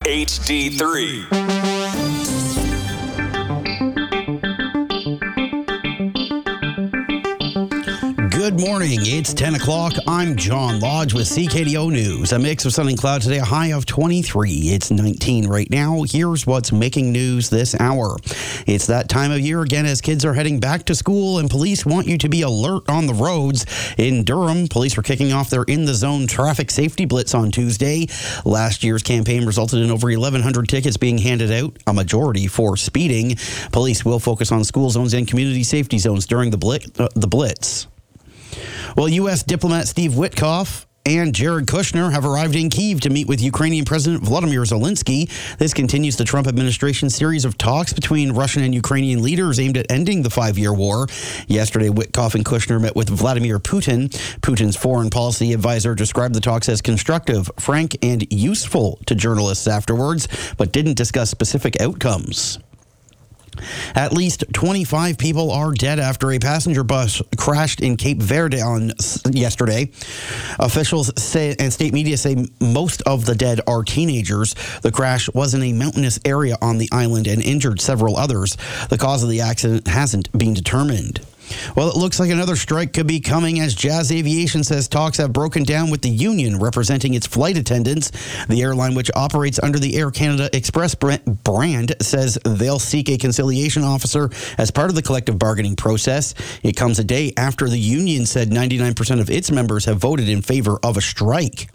HD3. Good morning. It's 10 o'clock. I'm John Lodge with CKDO News. A mix of sun and cloud today, a high of 23. It's 19 right now. Here's what's making news this hour. It's that time of year again as kids are heading back to school and police want you to be alert on the roads. In Durham, police were kicking off their in-the-zone traffic safety blitz on Tuesday. Last year's campaign resulted in over 1,100 tickets being handed out, a majority for speeding. Police will focus on school zones and community safety zones during the blitz. Well, U.S. diplomat Steve Witkoff and Jared Kushner have arrived in Kyiv to meet with Ukrainian President Volodymyr Zelensky. This continues the Trump administration's series of talks between Russian and Ukrainian leaders aimed at ending the 5-year war. Yesterday, Witkoff and Kushner met with Vladimir Putin. Putin's foreign policy advisor described the talks as constructive, frank, and useful to journalists afterwards, but didn't discuss specific outcomes. At least 25 people are dead after a passenger bus crashed in Cape Verde on yesterday. Officials say and state media say most of the dead are teenagers. The crash was in a mountainous area on the island and injured several others. The cause of the accident hasn't been determined. Well, it looks like another strike could be coming as Jazz Aviation says talks have broken down with the union representing its flight attendants. The airline, which operates under the Air Canada Express brand, says they'll seek a conciliation officer as part of the collective bargaining process. It comes a day after the union said 99% of its members have voted in favor of a strike.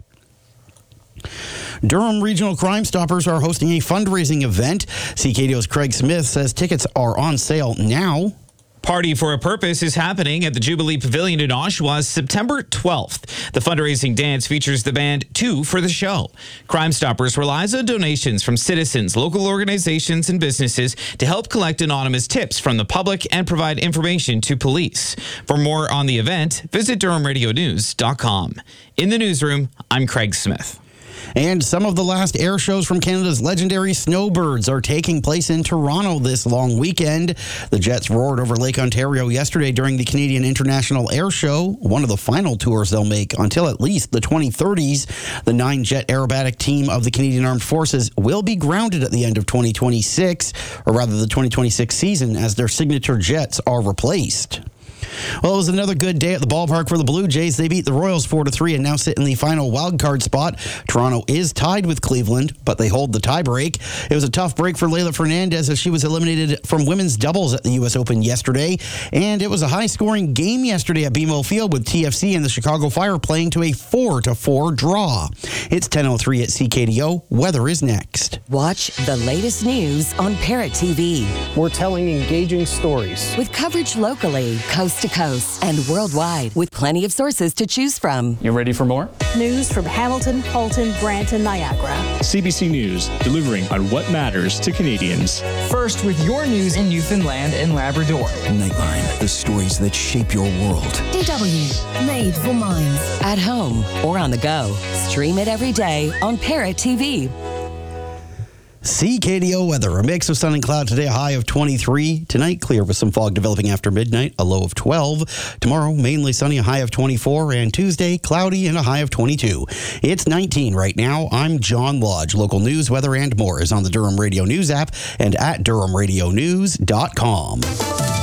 Durham Regional Crime Stoppers are hosting a fundraising event. CKDO's Craig Smith says tickets are on sale now. Party for a Purpose is happening at the Jubilee Pavilion in Oshawa September 12th. The fundraising dance features the band Two for the Show. Crime Stoppers relies on donations from citizens, local organizations, and businesses to help collect anonymous tips from the public and provide information to police. For more on the event, visit DurhamRadioNews.com. In the newsroom, I'm Craig Smith. And some of the last air shows from Canada's legendary snowbirds are taking place in Toronto this long weekend. The jets roared over Lake Ontario yesterday during the Canadian International Air Show, one of the final tours they'll make until at least the 2030s. The 9-jet aerobatic team of the Canadian Armed Forces will be grounded at the end of 2026, or rather the 2026 season, as their signature jets are replaced. Well, it was another good day at the ballpark for the Blue Jays. They beat the Royals 4-3 and now sit in the final wildcard spot. Toronto is tied with Cleveland, but they hold the tiebreak. It was a tough break for Leylah Fernandez as she was eliminated from women's doubles at the U.S. Open yesterday. And it was a high-scoring game yesterday at BMO Field with TFC and the Chicago Fire playing to a 4-4 draw. It's 10:03 at CKDO. Weather is next. Watch the latest news on Parrot TV. We're telling engaging stories with coverage locally, coast to coast, and worldwide, with plenty of sources to choose from. You ready for more? News from Hamilton, Halton, Brant, and Niagara. CBC News, delivering on what matters to Canadians. First with your news in Newfoundland and Labrador. Nightline, the stories that shape your world. DW, made for minds. At home or on the go. Stream it every day on Parrot TV. CKDO weather, a mix of sun and cloud today, a high of 23. Tonight, clear with some fog developing after midnight, a low of 12. Tomorrow, mainly sunny, a high of 24. And Tuesday, cloudy and a high of 22. It's 19 right now. I'm John Lodge. Local news, weather, and more is on the Durham Radio News app and at DurhamRadioNews.com.